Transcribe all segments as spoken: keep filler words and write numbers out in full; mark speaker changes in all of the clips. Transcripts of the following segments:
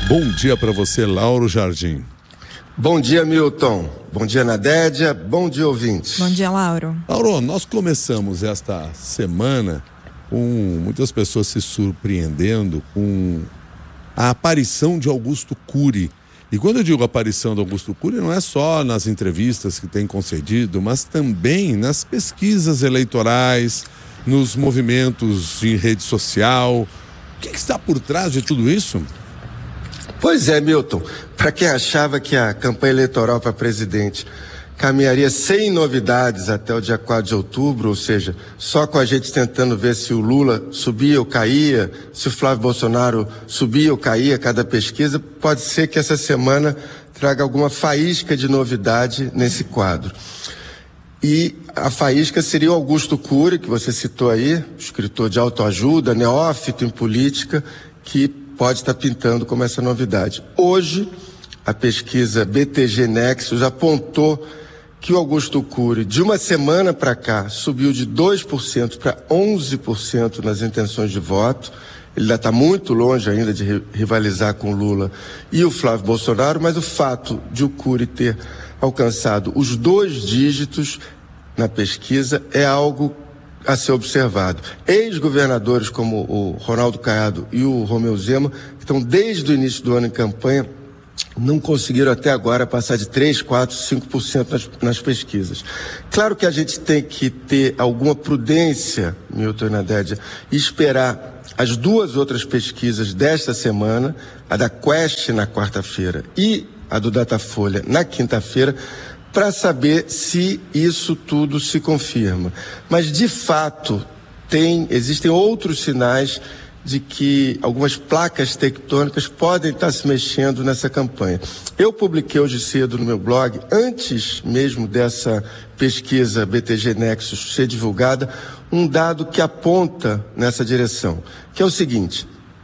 Speaker 1: Bom dia para você, Lauro Jardim.
Speaker 2: Bom dia, Milton. Bom dia, Nadédia. Bom dia, ouvintes.
Speaker 3: Bom dia, Lauro.
Speaker 1: Lauro, nós começamos esta semana com muitas pessoas se surpreendendo com a aparição de Augusto Cury. E quando eu digo aparição de Augusto Cury, não é só nas entrevistas que tem concedido, mas também nas pesquisas eleitorais, nos movimentos em rede social. O que está por trás de tudo isso?
Speaker 2: Pois é, Milton. Para quem achava que a campanha eleitoral para presidente caminharia sem novidades até o dia quatro de outubro, ou seja, só com a gente tentando ver se o Lula subia ou caía, se o Flávio Bolsonaro subia ou caía cada pesquisa, pode ser que essa semana traga alguma faísca de novidade nesse quadro. E a faísca seria o Augusto Cury, que você citou aí, escritor de autoajuda, neófito em política, que pode estar pintando como essa novidade. Hoje, a pesquisa B T G Nexus apontou que o Augusto Cury, de uma semana para cá, subiu de dois por cento para onze por cento nas intenções de voto. Ele ainda está muito longe ainda de rivalizar com o Lula e o Flávio Bolsonaro, mas o fato de o Cury ter alcançado os dois dígitos na pesquisa é algo a ser observado. Ex-governadores como o Ronaldo Caiado e o Romeu Zema, que estão desde o início do ano em campanha, não conseguiram até agora passar de três, quatro, cinco por cento nas, nas pesquisas. Claro que a gente tem que ter alguma prudência, Milton e Nadédia, e esperar as duas outras pesquisas desta semana, a da Quest na quarta-feira e a do Datafolha na quinta-feira, para saber se isso tudo se confirma. Mas, de fato, tem, existem outros sinais de que algumas placas tectônicas podem estar se mexendo nessa campanha. Eu publiquei hoje cedo no meu blog, antes mesmo dessa pesquisa B T G Nexus ser divulgada, um dado que aponta nessa direção, que é o seguinte: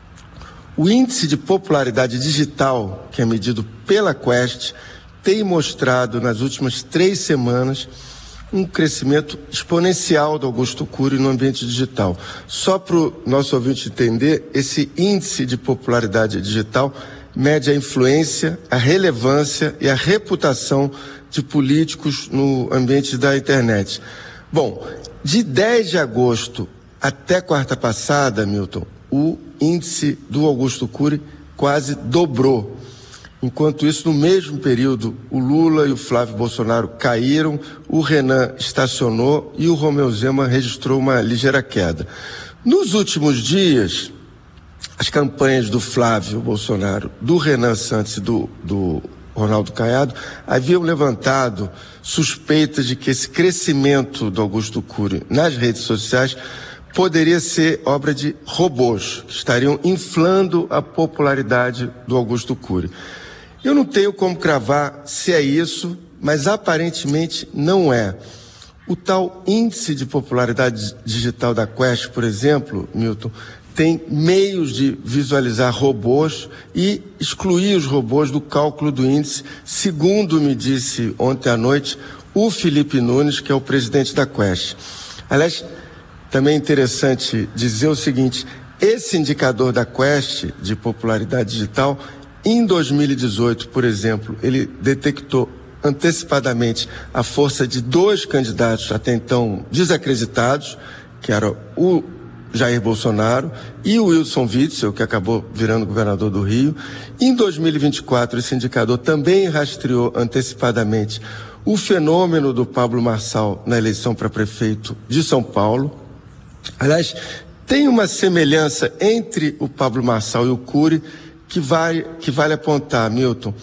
Speaker 2: o índice de popularidade digital, que é medido pela Quest, tem mostrado nas últimas três semanas um crescimento exponencial do Augusto Cury no ambiente digital. Só para o nosso ouvinte entender, esse índice de popularidade digital mede a influência, a relevância e a reputação de políticos no ambiente da internet. Bom, de dez de agosto até quarta passada, Milton, o índice do Augusto Cury quase dobrou. Enquanto isso, no mesmo período, o Lula e o Flávio Bolsonaro caíram, o Renan estacionou e o Romeu Zema registrou uma ligeira queda. Nos últimos dias, as campanhas do Flávio Bolsonaro, do Renan Santos e do, do Ronaldo Caiado haviam levantado suspeitas de que esse crescimento do Augusto Cury nas redes sociais poderia ser obra de robôs, que estariam inflando a popularidade do Augusto Cury. Eu não tenho como cravar se é isso, mas aparentemente não é. O tal índice de popularidade digital da Quest, por exemplo, Milton, tem meios de visualizar robôs e excluir os robôs do cálculo do índice, segundo me disse ontem à noite o Felipe Nunes, que é o presidente da Quest. Aliás, também é interessante dizer o seguinte: esse indicador da Quest de popularidade digital, em dois mil e dezoito, por exemplo, ele detectou antecipadamente a força de dois candidatos até então desacreditados, que eram o Jair Bolsonaro e o Wilson Witzel, que acabou virando governador do Rio. Em dois mil e vinte e quatro, esse indicador também rastreou antecipadamente o fenômeno do Pablo Marçal na eleição para prefeito de São Paulo. Aliás, tem uma semelhança entre o Pablo Marçal e o Cury que vale, que vale apontar, Milton.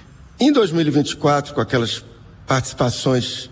Speaker 2: Em dois mil e vinte e quatro, com aquelas participações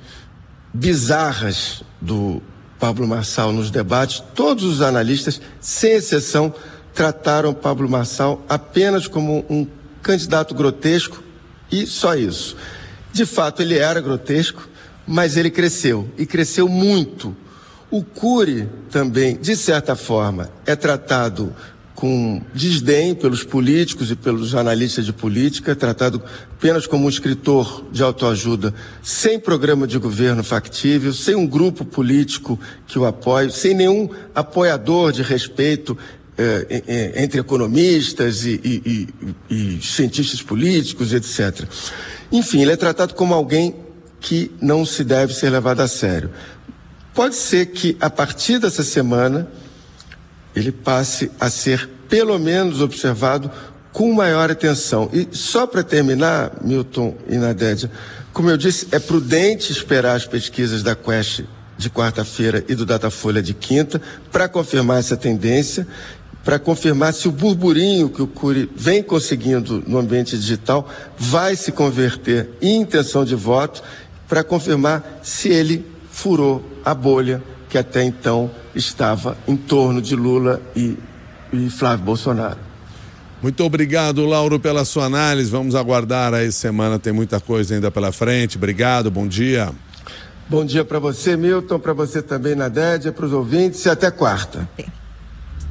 Speaker 2: bizarras do Pablo Marçal nos debates, todos os analistas, sem exceção, trataram Pablo Marçal apenas como um candidato grotesco e só isso. De fato, ele era grotesco, mas ele cresceu, e cresceu muito. O Cury também, de certa forma, é tratado com desdém pelos políticos e pelos analistas de política, tratado apenas como um escritor de autoajuda, sem programa de governo factível, sem um grupo político que o apoie, sem nenhum apoiador de respeito é, entre economistas e, e, e, e cientistas políticos, etcétera. Enfim, ele é tratado como alguém que não se deve ser levado a sério. Pode ser que, a partir dessa semana, ele passe a ser, pelo menos, observado com maior atenção. E só para terminar, Milton e Nadédia, como eu disse, é prudente esperar as pesquisas da Quest de quarta-feira e do Datafolha de quinta para confirmar essa tendência, para confirmar se o burburinho que o Cury vem conseguindo no ambiente digital vai se converter em intenção de voto, para confirmar se ele furou a bolha que até então estava em torno de Lula e, e Flávio Bolsonaro.
Speaker 1: Muito obrigado, Lauro, pela sua análise. Vamos aguardar aí semana, tem muita coisa ainda pela frente. Obrigado, bom dia.
Speaker 2: Bom dia para você, Milton, para você também, Nadédia, para os ouvintes e até quarta.